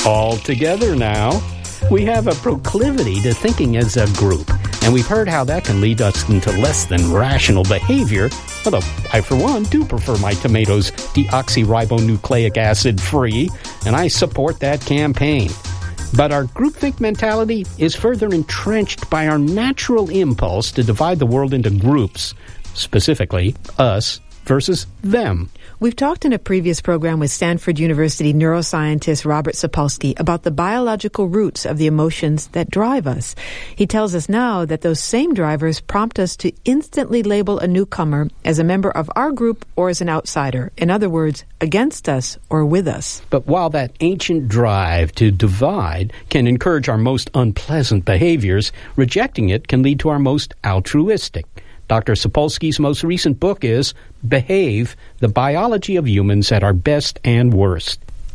all together now. We have a proclivity to thinking as a group, and we've heard how that can lead us into less than rational behavior, although I, for one, do prefer my tomatoes deoxyribonucleic acid free, and I support that campaign. But our groupthink mentality is further entrenched by our natural impulse to divide the world into groups, specifically us versus them. We've talked in a previous program with Stanford University neuroscientist Robert Sapolsky about the biological roots of the emotions that drive us. He tells us now that those same drivers prompt us to instantly label a newcomer as a member of our group or as an outsider. In other words, against us or with us. But while that ancient drive to divide can encourage our most unpleasant behaviors, rejecting it can lead to our most altruistic. Dr. Sapolsky's most recent book is Behave, the Biology of Humans at Our Best and Worst.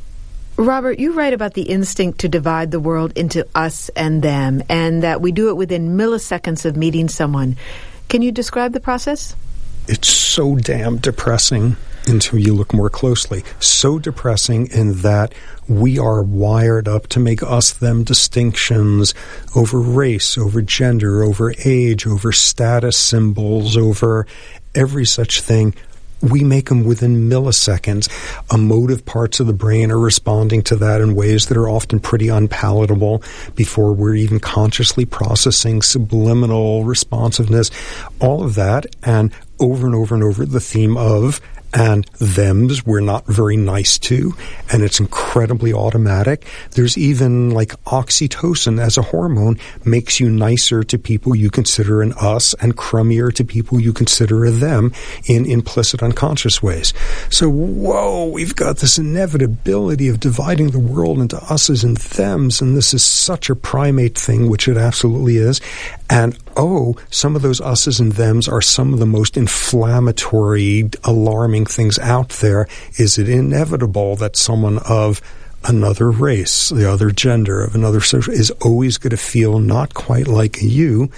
Robert, you write about the instinct to divide the world into us and them, and that we do it within milliseconds of meeting someone. Can you describe the process? It's so damn depressing until you look more closely. So depressing in that we are wired up to make us-them distinctions over race, over gender, over age, over status symbols, over every such thing. We make them within milliseconds. Emotive parts of the brain are responding to that in ways that are often pretty unpalatable before we're even consciously processing subliminal responsiveness. All of that, and over and over and over, the theme of and thems we're not very nice to, and it's incredibly automatic. There's even like oxytocin as a hormone makes you nicer to people you consider an us and crummier to people you consider a them in implicit unconscious ways. So, whoa, we've got this inevitability of dividing the world into us's and thems, and this is such a primate thing, which it absolutely is. And some of those us's and thems are some of the most inflammatory, alarming things out there. Is it inevitable that someone of another race, the other gender, of another social, is always going to feel not quite like you?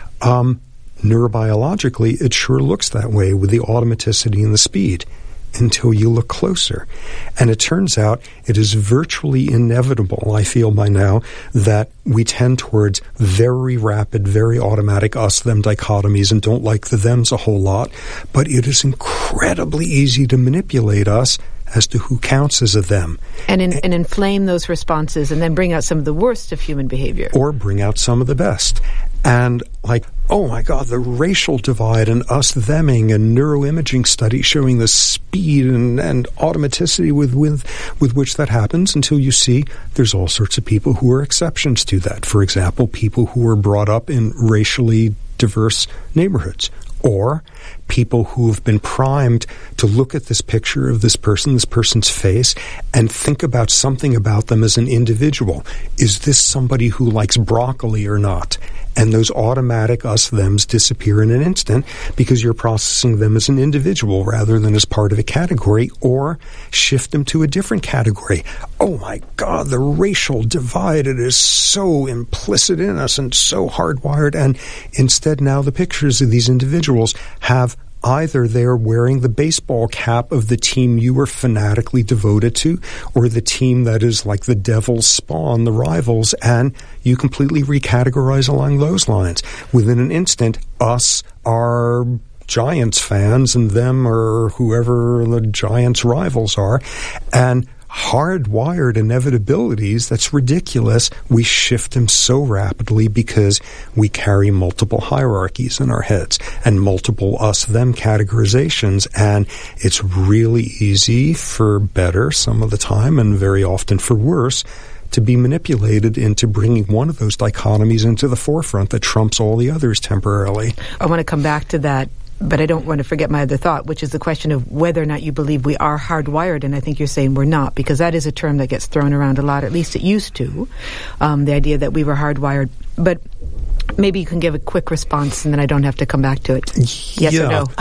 Neurobiologically, it sure looks that way with the automaticity and the speed, until you look closer. And it turns out it is virtually inevitable, I feel by now, that we tend towards very rapid, very automatic us-them dichotomies and don't like the thems a whole lot. But it is incredibly easy to manipulate us as to who counts as a them. And inflame those responses and then bring out some of the worst of human behavior. Or bring out some of the best. And like, oh my God, the racial divide and us-theming and neuroimaging studies showing the speed and automaticity with which that happens, until you see there's all sorts of people who are exceptions to that. For example, people who were brought up in racially diverse neighborhoods, or people who have been primed to look at this picture of this person's face, and think about something about them as an individual. Is this somebody who likes broccoli or not? And those automatic us-thems disappear in an instant because you're processing them as an individual rather than as part of a category, or shift them to a different category. Oh my God, the racial divide, it is so implicit in us and so hardwired. And instead now the pictures of these individuals have either they're wearing the baseball cap of the team you were fanatically devoted to, or the team that is like the devil's spawn, the rivals, and you completely recategorize along those lines. Within an instant, us are Giants fans, and them are whoever the Giants' rivals are, and hardwired inevitabilities that's ridiculous. We shift them so rapidly because we carry multiple hierarchies in our heads and multiple us-them categorizations, and it's really easy, for better some of the time and very often for worse, to be manipulated into bringing one of those dichotomies into the forefront that trumps all the others temporarily. I want to come back to that, but I don't want to forget my other thought, which is the question of whether or not you believe we are hardwired, and I think you're saying we're not, because that is a term that gets thrown around a lot, at least it used to, the idea that we were hardwired. But maybe you can give a quick response, and then I don't have to come back to it. Yes or no?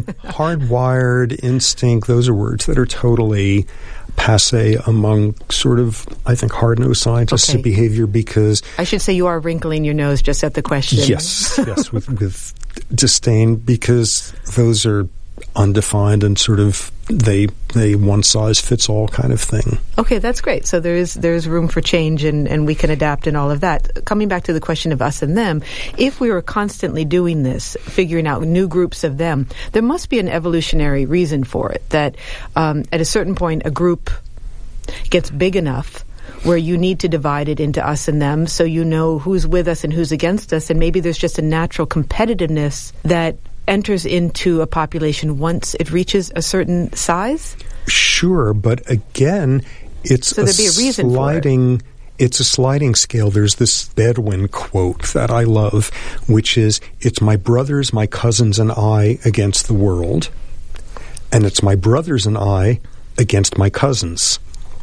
Hardwired, instinct, those are words that are totally passe among sort of, I think, hard-nosed scientists of behavior, because... I should say you are wrinkling your nose just at the question. Yes, with disdain, because those are undefined and sort of they one size fits all kind of thing. Okay, that's great. So there's room for change, and we can adapt and all of that. Coming back to the question of us and them, if we were constantly doing this, figuring out new groups of them, there must be an evolutionary reason for it, that at a certain point a group gets big enough where you need to divide it into us and them, so you know who's with us and who's against us, and maybe there's just a natural competitiveness that enters into a population once it reaches a certain size? Sure, but again, it's so there'd be a reason sliding. It's a sliding scale. There's this Bedouin quote that I love, which is, "It's my brothers, my cousins, and I against the world, and it's my brothers and I against my cousins."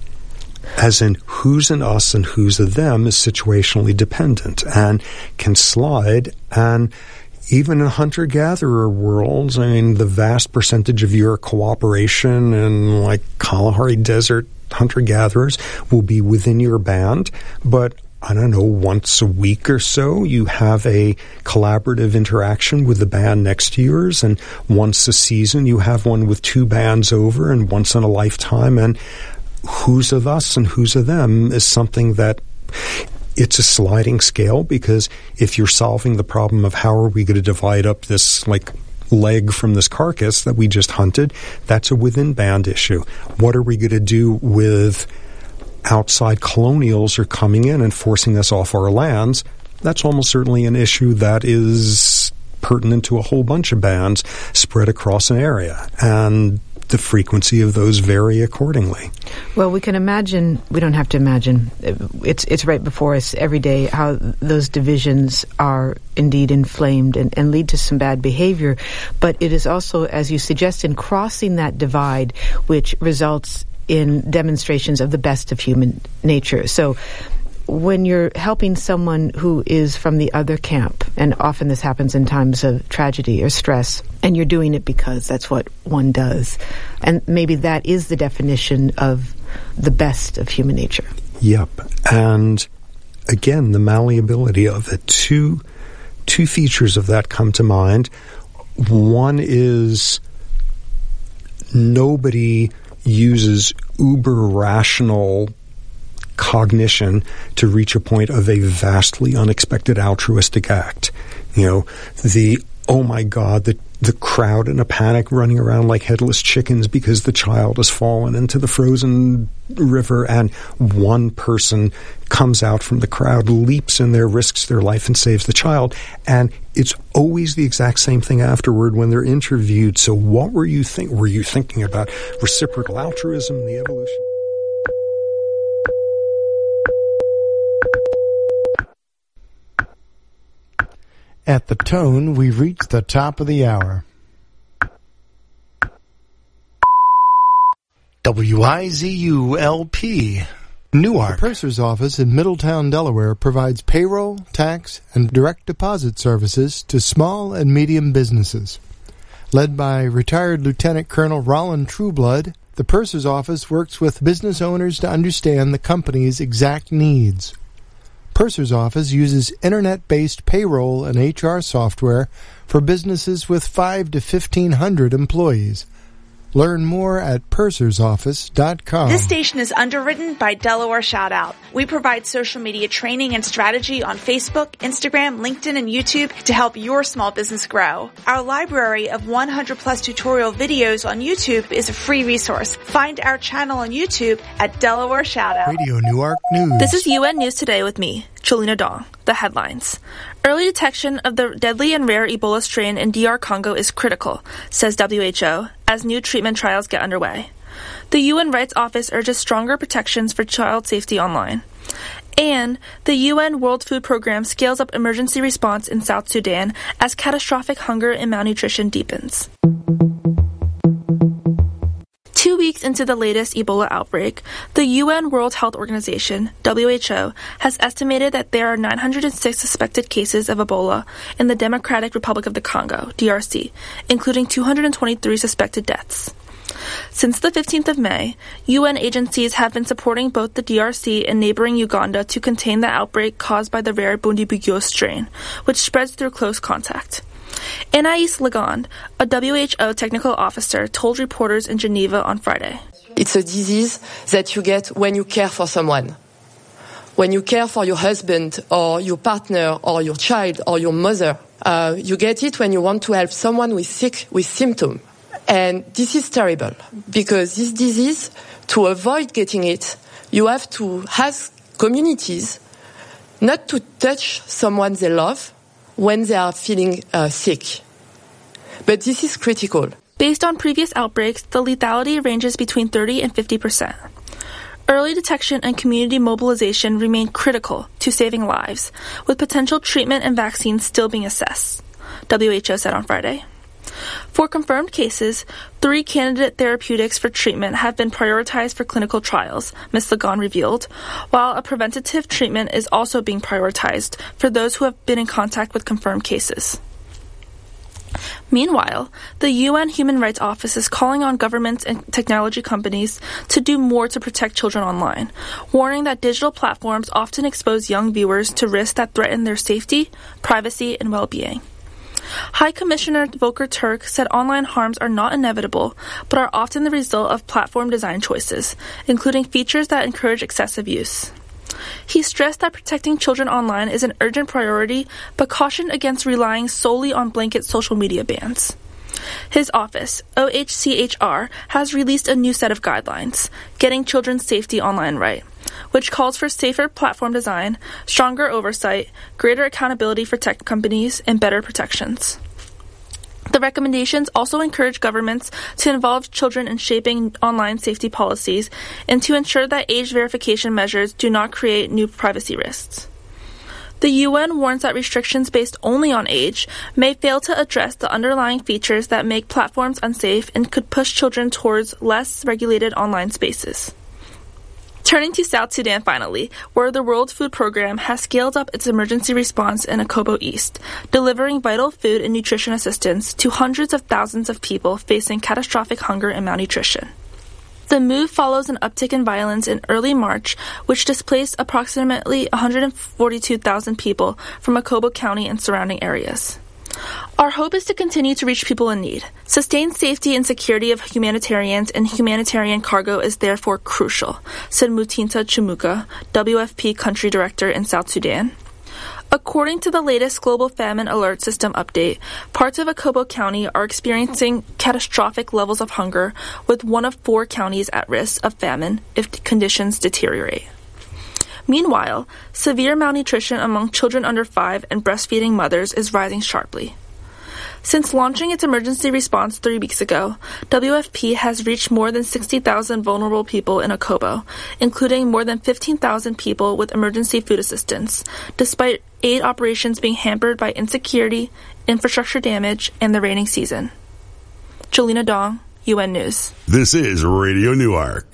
As in, who's an us and who's a them is situationally dependent and can slide. And even in hunter-gatherer worlds, I mean, the vast percentage of your cooperation in, like, Kalahari Desert hunter-gatherers will be within your band, but I don't know, once a week or so, you have a collaborative interaction with the band next to yours, and once a season, you have one with two bands over, and once in a lifetime, and who's of us and who's of them is something that it's a sliding scale, because if you're solving the problem of how are we going to divide up this, like, leg from this carcass that we just hunted, that's a within-band issue. What are we going to do with outside colonials are coming in and forcing us off our lands? That's almost certainly an issue that is pertinent to a whole bunch of bands spread across an area, and the frequency of those vary accordingly. Well, we can imagine, we don't have to imagine, it's right before us every day how those divisions are indeed inflamed and lead to some bad behavior. But it is also, as you suggest, in crossing that divide, which results in demonstrations of the best of human nature. So when you're helping someone who is from the other camp, and often this happens in times of tragedy or stress, and you're doing it because that's what one does, and maybe that is the definition of the best of human nature. Yep. And again, the malleability of it. Two features of that come to mind. One is nobody uses uber-rational cognition to reach a point of a vastly unexpected altruistic act. You know, oh my God, the crowd in a panic running around like headless chickens because the child has fallen into the frozen river, and one person comes out from the crowd, leaps in there, risks their life, and saves the child. And it's always the exact same thing afterward when they're interviewed. So what were you thinking about reciprocal altruism and the evolution? At the tone, we've reached the top of the hour. WIZU-LP, Newark. The Purser's office in Middletown, Delaware provides payroll, tax, and direct deposit services to small and medium businesses. Led by retired Lieutenant Colonel Roland Trueblood, the Purser's office works with business owners to understand the company's exact needs. Purser's office uses internet-based payroll and HR software for businesses with 5 to 1,500 employees. Learn more at pursersoffice.com. This station is underwritten by Delaware Shoutout. We provide social media training and strategy on Facebook, Instagram, LinkedIn, and YouTube to help your small business grow. Our library of 100-plus tutorial videos on YouTube is a free resource. Find our channel on YouTube at Delaware Shoutout. Radio Newark News. This is UN News Today with me, Cholina Dong. The headlines. Early detection of the deadly and rare Ebola strain in DR Congo is critical, says WHO, as new treatment trials get underway. The UN Rights Office urges stronger protections for child safety online. And the UN World Food Program scales up emergency response in South Sudan as catastrophic hunger and malnutrition deepens. 2 weeks into the latest Ebola outbreak, the UN World Health Organization, WHO, has estimated that there are 906 suspected cases of Ebola in the Democratic Republic of the Congo, DRC, including 223 suspected deaths. Since the 15th of May, UN agencies have been supporting both the DRC and neighboring Uganda to contain the outbreak caused by the rare Bundibugyo strain, which spreads through close contact. Anaïs Legond, a WHO technical officer, told reporters in Geneva on Friday. It's a disease that you get when you care for someone. When you care for your husband or your partner or your child or your mother, you get it when you want to help someone who is sick with symptoms. And this is terrible because this disease, to avoid getting it, you have to ask communities not to touch someone they love when they are feeling sick. But this is critical. Based on previous outbreaks, the lethality ranges between 30 and 50%. Early detection and community mobilization remain critical to saving lives, with potential treatment and vaccines still being assessed, WHO said on Friday. For confirmed cases, 3 candidate therapeutics for treatment have been prioritized for clinical trials, Ms. Legond revealed, while a preventative treatment is also being prioritized for those who have been in contact with confirmed cases. Meanwhile, the UN Human Rights Office is calling on governments and technology companies to do more to protect children online, warning that digital platforms often expose young viewers to risks that threaten their safety, privacy, and well-being. High Commissioner Volker Turk said online harms are not inevitable, but are often the result of platform design choices, including features that encourage excessive use. He stressed that protecting children online is an urgent priority, but cautioned against relying solely on blanket social media bans. His office, OHCHR, has released a new set of guidelines, Getting Children's Safety Online Right, which calls for safer platform design, stronger oversight, greater accountability for tech companies, and better protections. The recommendations also encourage governments to involve children in shaping online safety policies and to ensure that age verification measures do not create new privacy risks. The UN warns that restrictions based only on age may fail to address the underlying features that make platforms unsafe and could push children towards less regulated online spaces. Turning to South Sudan finally, where the World Food Programme has scaled up its emergency response in Akobo East, delivering vital food and nutrition assistance to hundreds of thousands of people facing catastrophic hunger and malnutrition. The move follows an uptick in violence in early March, which displaced approximately 142,000 people from Akobo County and surrounding areas. Our hope is to continue to reach people in need. Sustained safety and security of humanitarians and humanitarian cargo is therefore crucial, said Mutinta Chumuka, WFP Country Director in South Sudan. According to the latest Global Famine Alert System update, parts of Akobo County are experiencing catastrophic levels of hunger, with 1 of 4 counties at risk of famine if conditions deteriorate. Meanwhile, severe malnutrition among children under 5 and breastfeeding mothers is rising sharply. Since launching its emergency response 3 weeks ago, WFP has reached more than 60,000 vulnerable people in Akobo, including more than 15,000 people with emergency food assistance, despite aid operations being hampered by insecurity, infrastructure damage, and the rainy season. Jolina Dong, UN News. This is Radio Newark.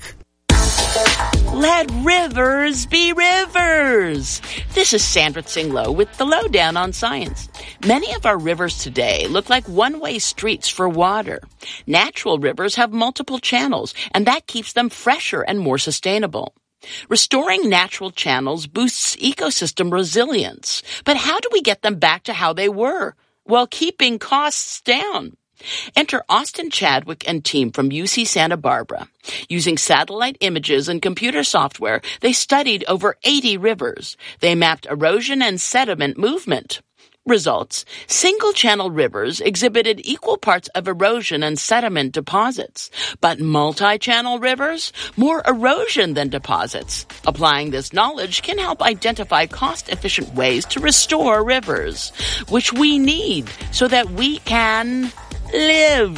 Let rivers be rivers. This is Sandra Tsinglow with the Lowdown on Science. Many of our rivers today look like one-way streets for water. Natural rivers have multiple channels, and that keeps them fresher and more sustainable. Restoring natural channels boosts ecosystem resilience. But how do we get them back to how they were while keeping costs down? Enter Austin Chadwick and team from UC Santa Barbara. Using satellite images and computer software, they studied over 80 rivers. They mapped erosion and sediment movement. Results: single-channel rivers exhibited equal parts of erosion and sediment deposits, but multi-channel rivers, more erosion than deposits. Applying this knowledge can help identify cost-efficient ways to restore rivers, which we need so that we can live.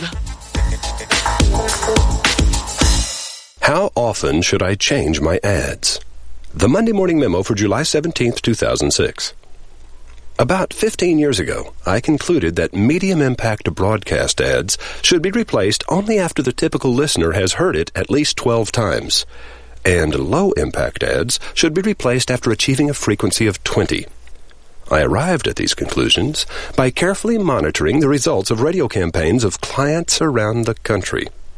How often should I change my ads? The Monday Morning Memo for July 17th, 2006. About 15 years ago, I concluded that medium-impact broadcast ads should be replaced only after the typical listener has heard it at least 12 times, and low-impact ads should be replaced after achieving a frequency of 20. I arrived at these conclusions by carefully monitoring the results of radio campaigns of clients around the country.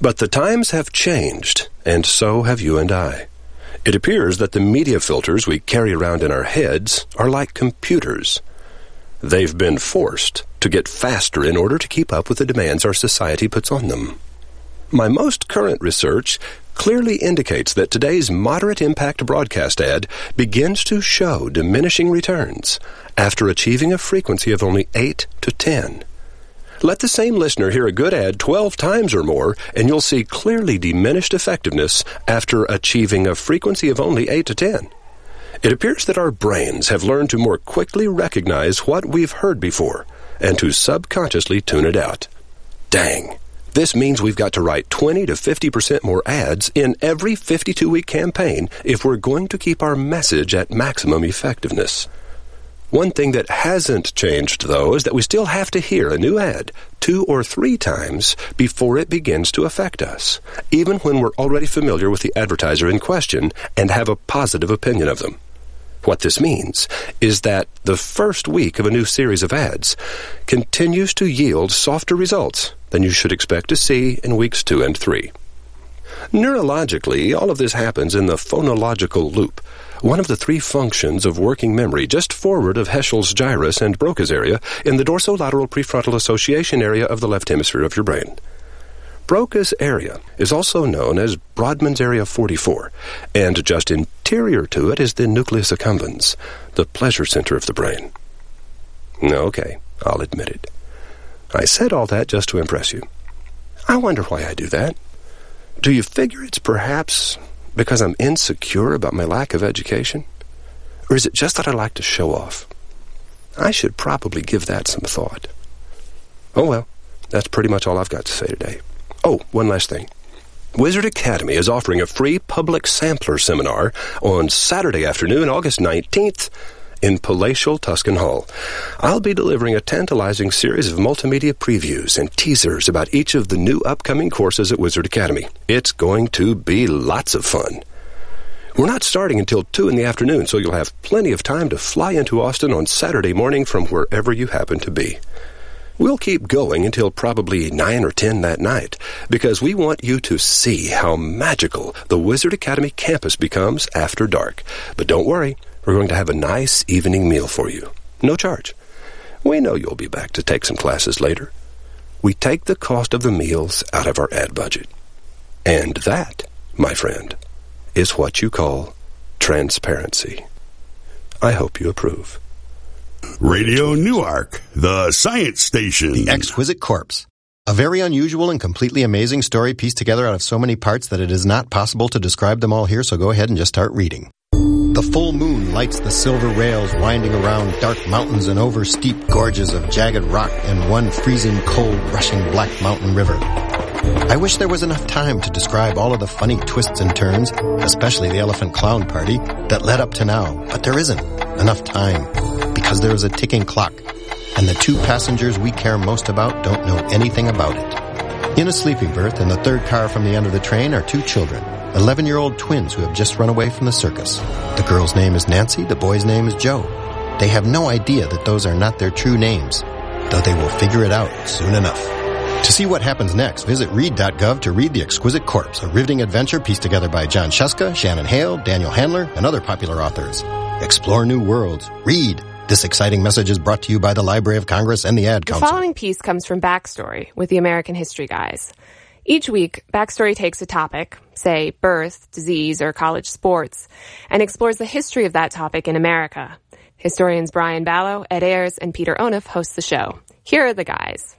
But the times have changed, and so have you and I. It appears that the media filters we carry around in our heads are like computers. They've been forced to get faster in order to keep up with the demands our society puts on them. My most current research clearly indicates that today's moderate impact broadcast ad begins to show diminishing returns after achieving a frequency of only 8 to 10. Let the same listener hear a good ad 12 times or more, and you'll see clearly diminished effectiveness after achieving a frequency of only 8 to 10. It appears that our brains have learned to more quickly recognize what we've heard before and to subconsciously tune it out. Dang. This means we've got to write 20 to 50% more ads in every 52-week campaign if we're going to keep our message at maximum effectiveness. One thing that hasn't changed, though, is that we still have to hear a new ad 2 or 3 times before it begins to affect us, even when we're already familiar with the advertiser in question and have a positive opinion of them. What this means is that the first week of a new series of ads continues to yield softer results than you should expect to see in weeks 2 and 3. Neurologically, all of this happens in the phonological loop, one of the 3 functions of working memory just forward of Heschel's gyrus and Broca's area in the dorsolateral prefrontal association area of the left hemisphere of your brain. Broca's area is also known as Brodmann's area 44, and just interior to it is the nucleus accumbens, the pleasure center of the brain. Okay, I'll admit it. I said all that just to impress you. I wonder why I do that. Do you figure it's perhaps because I'm insecure about my lack of education? Or is it just that I like to show off? I should probably give that some thought. Oh well, that's pretty much all I've got to say today. Oh, one last thing. Wizard Academy is offering a free public sampler seminar on Saturday afternoon, August 19th, in palatial Tuscan Hall. I'll be delivering a tantalizing series of multimedia previews and teasers about each of the new upcoming courses at Wizard Academy. It's going to be lots of fun. We're not starting until 2 in the afternoon, so you'll have plenty of time to fly into Austin on Saturday morning from wherever you happen to be. We'll keep going until probably 9 or 10 that night, because we want you to see how magical the Wizard Academy campus becomes after dark. But don't worry, we're going to have a nice evening meal for you. No charge. We know you'll be back to take some classes later. We take the cost of the meals out of our ad budget. And that, my friend, is what you call transparency. I hope you approve. Radio Newark, the science station. The Exquisite Corpse. A very unusual and completely amazing story pieced together out of so many parts that it is not possible to describe them all here, so go ahead and just start reading. The full moon lights the silver rails winding around dark mountains and over steep gorges of jagged rock and one freezing cold rushing black mountain river. I wish there was enough time to describe all of the funny twists and turns, especially the elephant clown party, that led up to now, but there isn't enough time, because there is a ticking clock, and the 2 passengers we care most about don't know anything about it. In a sleeping berth in the 3rd car from the end of the train are 2 children, 11-year-old twins who have just run away from the circus. The girl's name is Nancy, the boy's name is Joe. They have no idea that those are not their true names, though they will figure it out soon enough. To see what happens next, visit read.gov to read The Exquisite Corpse, a riveting adventure pieced together by John Shuska, Shannon Hale, Daniel Handler, and other popular authors. Explore new worlds. Read. This exciting message is brought to you by the Library of Congress and the Ad Council. The following piece comes from Backstory with the American History Guys. Each week, Backstory takes a topic, say birth, disease, or college sports, and explores the history of that topic in America. Historians Brian Ballow, Ed Ayers, and Peter Onuf host the show. Here are the guys.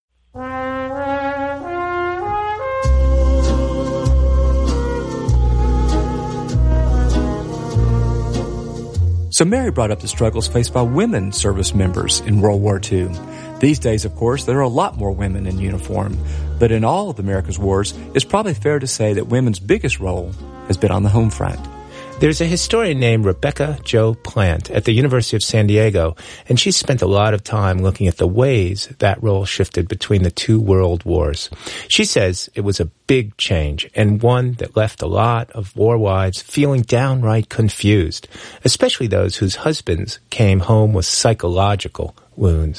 So Mary brought up the struggles faced by women service members in World War II. These days, of course, there are a lot more women in uniform. But in all of America's wars, it's probably fair to say that women's biggest role has been on the home front. There's a historian named Rebecca Jo Plant at the University of San Diego, and she spent a lot of time looking at the ways that role shifted between the 2 world wars. She says it was a big change, and one that left a lot of war wives feeling downright confused, especially those whose husbands came home with psychological wounds.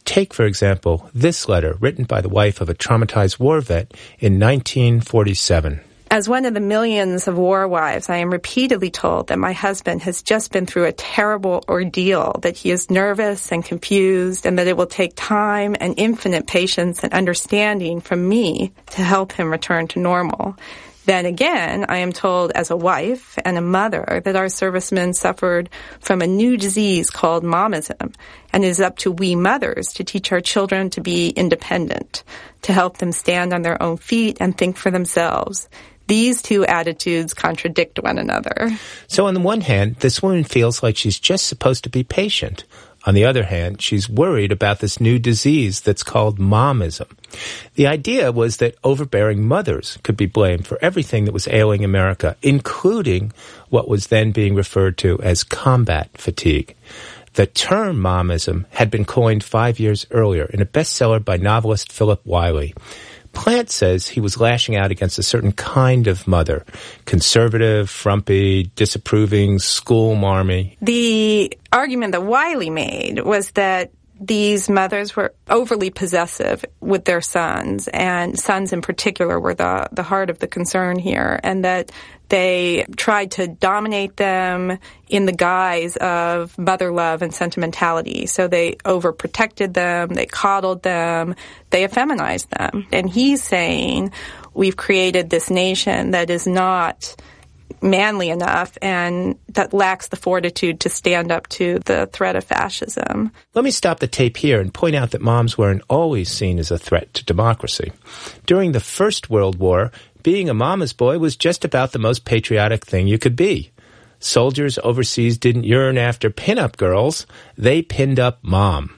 Take, for example, this letter written by the wife of a traumatized war vet in 1947. As one of the millions of war wives, I am repeatedly told that my husband has just been through a terrible ordeal, that he is nervous and confused, and that it will take time and infinite patience and understanding from me to help him return to normal. Then again, I am told as a wife and a mother that our servicemen suffered from a new disease called momism, and it is up to we mothers to teach our children to be independent, to help them stand on their own feet and think for themselves. These two attitudes contradict one another. So on the one hand, this woman feels like she's just supposed to be patient. On the other hand, she's worried about this new disease that's called momism. The idea was that overbearing mothers could be blamed for everything that was ailing America, including what was then being referred to as combat fatigue. The term momism had been coined 5 years earlier in a bestseller by novelist Philip Wiley. Plant says he was lashing out against a certain kind of mother, conservative, frumpy, disapproving, school-marmy. The argument that Wiley made was that these mothers were overly possessive with their sons, and sons in particular were the heart of the concern here, and that they tried to dominate them in the guise of mother love and sentimentality. So they overprotected them, they coddled them, they effeminized them. And he's saying we've created this nation that is not manly enough and that lacks the fortitude to stand up to the threat of fascism. Let me stop the tape here and point out that moms weren't always seen as a threat to democracy. During the First World War, being a mama's boy was just about the most patriotic thing you could be. Soldiers overseas didn't yearn after pin-up girls. They pinned up mom.